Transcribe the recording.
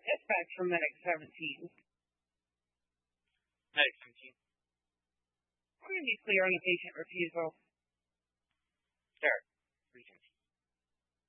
Dispatch from Medic 17. Medic 17. We're going to be clear on the patient refusal. Sir, reasons.